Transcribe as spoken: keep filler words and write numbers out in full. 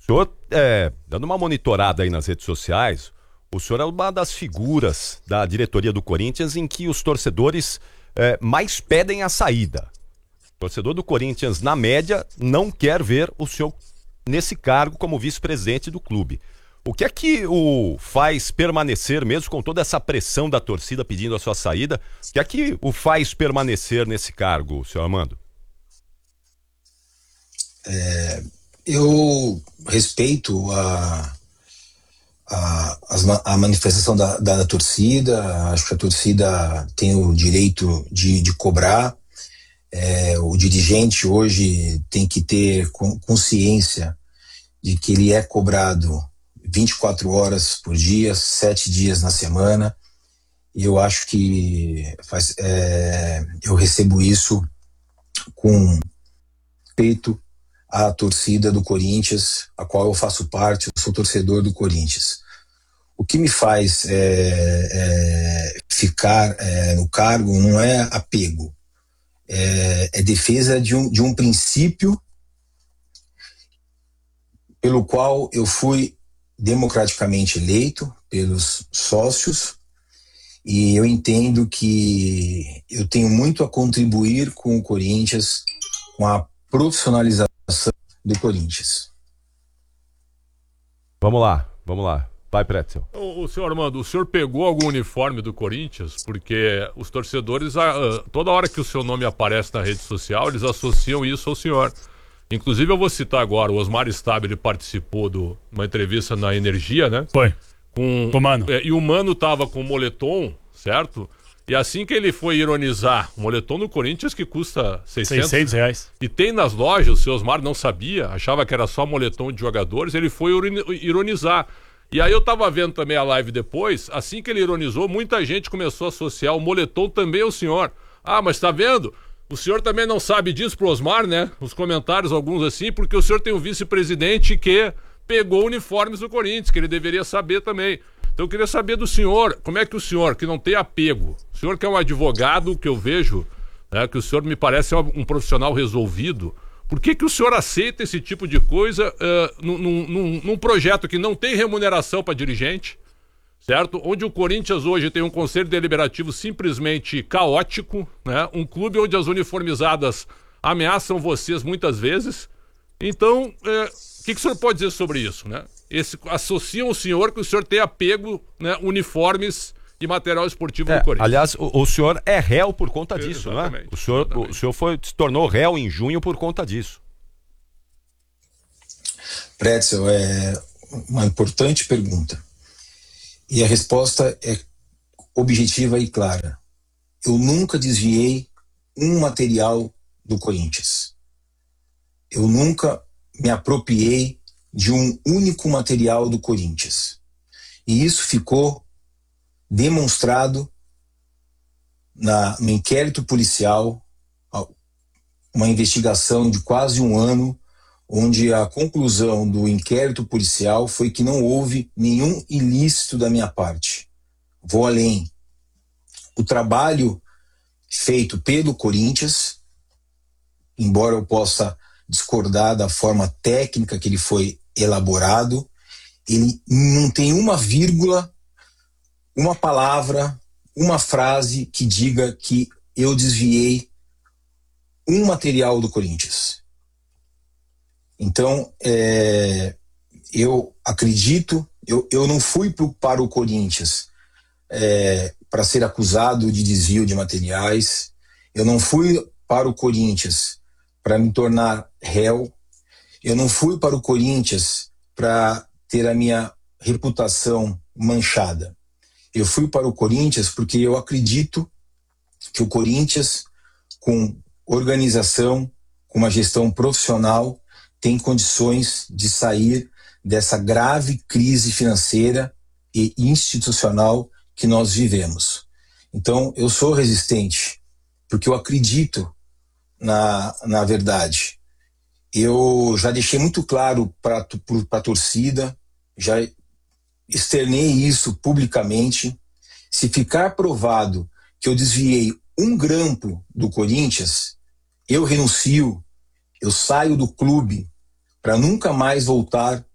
senhor, é, dando uma monitorada aí nas redes sociais, o senhor é uma das figuras da diretoria do Corinthians em que os torcedores é, mais pedem a saída. O torcedor do Corinthians, na média, não quer ver o senhor nesse cargo como vice-presidente do clube. O que é que o faz permanecer, mesmo com toda essa pressão da torcida pedindo a sua saída, o que é que o faz permanecer nesse cargo, senhor Armando? É, eu respeito a, a, a manifestação da, da, da torcida, acho que a torcida tem o direito de, de cobrar. É, o dirigente hoje tem que ter consciência de que ele é cobrado vinte e quatro horas por dia, sete dias na semana, e eu acho que faz, é, eu recebo isso com respeito à torcida do Corinthians, a qual eu faço parte, eu sou torcedor do Corinthians. O que me faz é, é, ficar é, no cargo não é apego, é, é defesa de um, de um princípio pelo qual eu fui democraticamente eleito pelos sócios, e eu entendo que eu tenho muito a contribuir com o Corinthians, com a profissionalização do Corinthians. Vamos lá, vamos lá. Vai, Pretzel. O, o senhor Armando, o senhor pegou algum uniforme do Corinthians? Porque os torcedores, toda hora que o seu nome aparece na rede social, eles associam isso ao senhor. Inclusive, eu vou citar agora, o Osmar Stabile participou de uma entrevista na Energia, né? Foi. Com, o Mano. É, e o Mano tava com o moletom, certo? E assim que ele foi ironizar, o moletom do Corinthians que custa seiscentos reais. E tem nas lojas, o seu Osmar não sabia, achava que era só moletom de jogadores, ele foi ironizar. E aí eu tava vendo também a live depois, assim que ele ironizou, muita gente começou a associar o moletom também ao senhor. Ah, mas tá vendo? O senhor também não sabe disso pro Osmar, né? Os comentários, alguns assim, porque o senhor tem um vice-presidente que pegou uniformes do Corinthians, que ele deveria saber também. Então eu queria saber do senhor, como é que o senhor, que não tem apego, o senhor que é um advogado, que eu vejo, né, que o senhor me parece um profissional resolvido, por que que o senhor aceita esse tipo de coisa uh, num, num, num projeto que não tem remuneração para dirigente, certo? Onde o Corinthians hoje tem um conselho deliberativo simplesmente caótico, né? Um clube onde as uniformizadas ameaçam vocês muitas vezes. Então, o é, que, que o senhor pode dizer sobre isso, né? Esse, associam o senhor que o senhor tem apego, né, uniformes e material esportivo é, do Corinthians. Aliás, o, o senhor é réu por conta disso, exatamente, né? O senhor, o, o senhor foi, se tornou réu em junho por conta disso. Pretzel, é uma importante pergunta. E a resposta é objetiva e clara. Eu nunca desviei um material do Corinthians. Eu nunca me apropriei de um único material do Corinthians. E isso ficou demonstrado na, no inquérito policial, uma investigação de quase um ano, onde a conclusão do inquérito policial foi que não houve nenhum ilícito da minha parte. Vou além. O trabalho feito pelo Corinthians, embora eu possa discordar da forma técnica que ele foi elaborado, ele não tem uma vírgula, uma palavra, uma frase que diga que eu desviei um material do Corinthians. Então, é, eu acredito, eu, eu não fui pro, para o Corinthians é, para ser acusado de desvio de materiais, eu não fui para o Corinthians para me tornar réu, eu não fui para o Corinthians para ter a minha reputação manchada. Eu fui para o Corinthians porque eu acredito que o Corinthians, com organização, com uma gestão profissional, tem condições de sair dessa grave crise financeira e institucional que nós vivemos. Então, eu sou resistente, porque eu acredito na, na verdade. Eu já deixei muito claro para a torcida, já externei isso publicamente. Se ficar provado que eu desviei um grampo do Corinthians, eu renuncio, eu saio do clube para nunca mais voltar